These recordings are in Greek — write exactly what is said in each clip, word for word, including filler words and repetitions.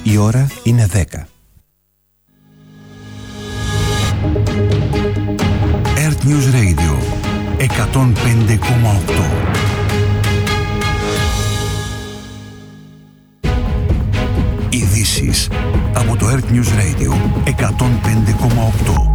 Η ώρα είναι δέκα. Earth News Radio εκατόν πέντε κόμμα οκτώ. Ειδήσεις από το Earth News Radio εκατόν πέντε κόμμα οκτώ.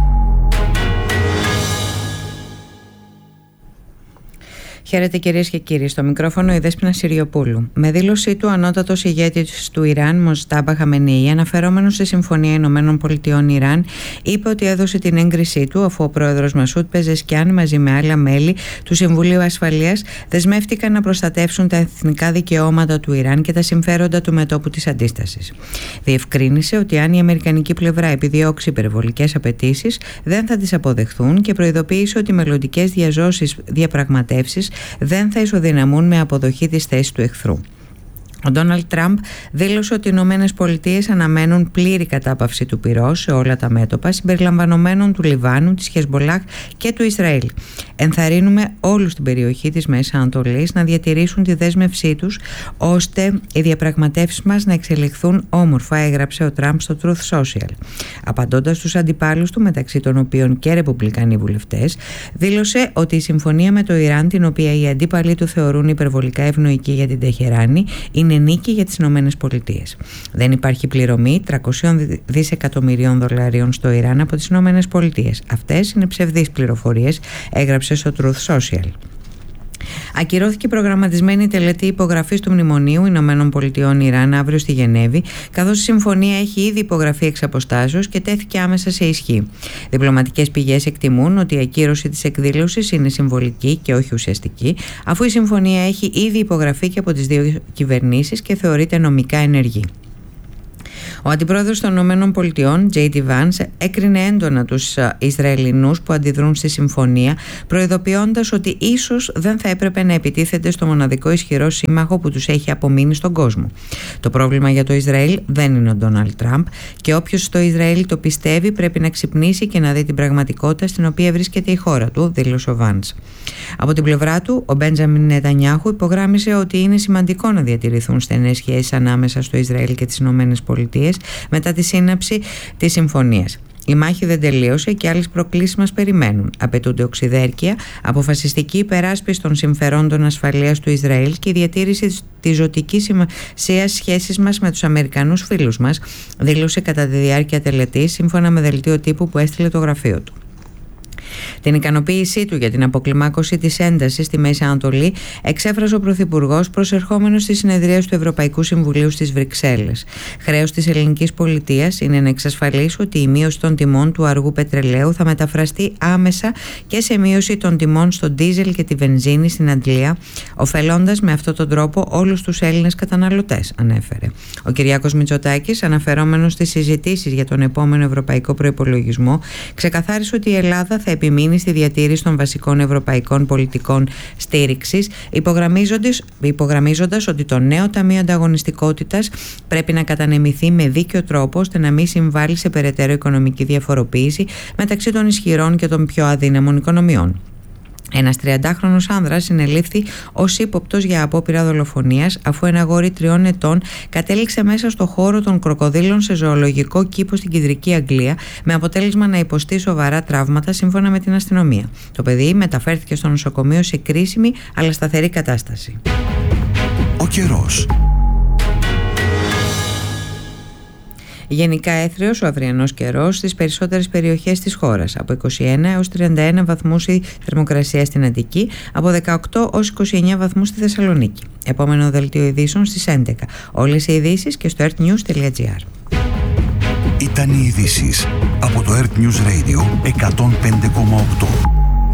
Χαίρετε κυρίες και κύριοι, στο μικρόφωνο η Δέσποινα Συριοπούλου. Με δήλωσή του, ο ανώτατος ηγέτης του Ιράν, Μοζτάμπα Χαμενεϊ, αναφερόμενος στη Συμφωνία Ηνωμένων Πολιτειών Ιράν, είπε ότι έδωσε την έγκρισή του αφού ο πρόεδρος Μασούτ Πεζεσκιάν μαζί με άλλα μέλη του Συμβουλίου Ασφαλείας δεσμεύτηκαν να προστατεύσουν τα εθνικά δικαιώματα του Ιράν και τα συμφέροντα του μετώπου της αντίστασης. Διευκρίνησε ότι αν η αμερικανική πλευρά επιδιώξει υπερβολικές απαιτήσεις, δεν θα τις αποδεχθούν και προειδοποίησε ότι μελλοντικές διαζώσεις διαπραγματεύσεις δεν θα ισοδυναμούν με αποδοχή της θέσης του εχθρού. Ο Ντόναλντ Τραμπ δήλωσε ότι οι Ηνωμένες Πολιτείες αναμένουν πλήρη κατάπαυση του πυρός σε όλα τα μέτωπα, συμπεριλαμβανομένων του Λιβάνου, της Χεσμπολάχ και του Ισραήλ. Ενθαρρύνουμε όλους στην περιοχή της Μέσης Ανατολής να διατηρήσουν τη δέσμευσή τους, ώστε οι διαπραγματεύσεις μας να εξελιχθούν όμορφα, έγραψε ο Τραμπ στο Truth Social. Απαντώντας στους αντιπάλους του, μεταξύ των οποίων και ρεπουμπλικανοί βουλευτές, δήλωσε ότι η συμφωνία με το Ιράν, την οποία οι αντίπαλοι του θεωρούν υπερβολικά ευνοϊκή για την Τεχεράνη, είναι νίκη για τις Ηνωμένες Πολιτείες. Δεν υπάρχει πληρωμή τριακόσια δισεκατομμυρίων δολαρίων στο Ιράν από τις Ηνωμένες Πολιτείες. Αυτές είναι ψευδείς πληροφορίες, έγραψε στο Truth Social. Ακυρώθηκε προγραμματισμένη τελετή υπογραφής του Μνημονίου Ηνωμένων Πολιτειών Ιράν αύριο στη Γενέβη, καθώς η συμφωνία έχει ήδη υπογραφεί εξ αποστάσεως και τέθηκε άμεσα σε ισχύ. Διπλωματικές πηγές εκτιμούν ότι η ακύρωση της εκδήλωσης είναι συμβολική και όχι ουσιαστική, αφού η συμφωνία έχει ήδη υπογραφεί και από τις δύο κυβερνήσεις και θεωρείται νομικά ενεργή. Ο αντιπρόεδρος των Ηνωμένων Πολιτειών, τζέι ντι Vance, έκρινε έντονα τους Ισραηλινούς που αντιδρούν στη συμφωνία, προειδοποιώντας ότι ίσως δεν θα έπρεπε να επιτίθενται στο μοναδικό ισχυρό σύμμαχο που τους έχει απομείνει στον κόσμο. Το πρόβλημα για το Ισραήλ δεν είναι ο Ντόναλντ Τραμπ και όποιος στο Ισραήλ το πιστεύει πρέπει να ξυπνήσει και να δει την πραγματικότητα στην οποία βρίσκεται η χώρα του, δήλωσε ο Vance. Από την πλευρά του, ο Μπέντζαμιν Νετανιάχου υπογράμμισε ότι είναι σημαντικό να διατηρηθούν στενές σχέσεις ανάμεσα στο Ισραήλ και τις Ηνωμένες Πολιτείες μετά τη σύναψη της συμφωνίας. Η μάχη δεν τελείωσε και άλλες προκλήσεις μας περιμένουν. Απαιτούνται οξυδέρκεια, αποφασιστική υπεράσπιση των συμφερόντων ασφαλείας του Ισραήλ και η διατήρηση της ζωτικής σημασίας σχέσης μας με τους Αμερικανούς φίλους μας, δήλωσε κατά τη διάρκεια τελετής, σύμφωνα με δελτίο τύπου που έστειλε το γραφείο του. Την ικανοποίησή του για την αποκλιμάκωση της έντασης στη Μέση Ανατολή εξέφρασε ο Πρωθυπουργός προσερχόμενος στη συνεδρίαση του Ευρωπαϊκού Συμβουλίου στις Βρυξέλλες. Χρέος της ελληνικής πολιτείας είναι να εξασφαλίσει ότι η μείωση των τιμών του αργού πετρελαίου θα μεταφραστεί άμεσα και σε μείωση των τιμών στο ντίζελ και τη βενζίνη στην Αγγλία, ωφελώντας με αυτόν τον τρόπο όλους τους Έλληνες καταναλωτές, ανέφερε. Ο Κυριάκος Μητσοτάκης, αναφερόμενος στις συζητήσεις για τον επόμενο ευρωπαϊκό προϋπολογισμό, ξεκαθάρισε ότι η Ελλάδα θα επιμείνει στη διατήρηση των βασικών ευρωπαϊκών πολιτικών στήριξης, υπογραμμίζοντας, υπογραμμίζοντας ότι το νέο Ταμείο Ανταγωνιστικότητας πρέπει να κατανεμηθεί με δίκαιο τρόπο ώστε να μην συμβάλλει σε περαιτέρω οικονομική διαφοροποίηση μεταξύ των ισχυρών και των πιο αδύναμων οικονομιών. Ένας τριαντάχρονος άνδρας συνελήφθη ως ύποπτος για απόπειρα δολοφονίας αφού ένα αγόρι τριών ετών κατέληξε μέσα στο χώρο των κροκοδίλων σε ζωολογικό κήπο στην Κεντρική Αγγλία με αποτέλεσμα να υποστεί σοβαρά τραύματα, σύμφωνα με την αστυνομία. Το παιδί μεταφέρθηκε στο νοσοκομείο σε κρίσιμη αλλά σταθερή κατάσταση. Ο καιρός. Γενικά έθριος ο αυριανός καιρός στις περισσότερες περιοχές της χώρας. Από είκοσι ένα έως τριάντα ένα βαθμούς η θερμοκρασία στην Αττική, από δεκαοκτώ έως είκοσι εννέα βαθμούς στη Θεσσαλονίκη. Επόμενο δελτίο ειδήσεων στις έντεκα. Όλες οι ειδήσεις και στο earthnews τελεία gr. Ήταν οι ειδήσεις από το Earth News Radio εκατόν πέντε κόμμα οκτώ.